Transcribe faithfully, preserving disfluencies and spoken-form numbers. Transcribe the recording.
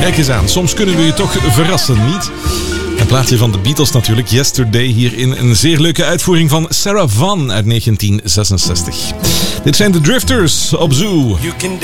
Kijk eens aan, soms kunnen we je toch verrassen, niet? Een plaatje van de Beatles natuurlijk, Yesterday, hier in een zeer leuke uitvoering van Sarah Vaughan uit negentien zesenzestig. Dit zijn de Drifters op Zoo. You can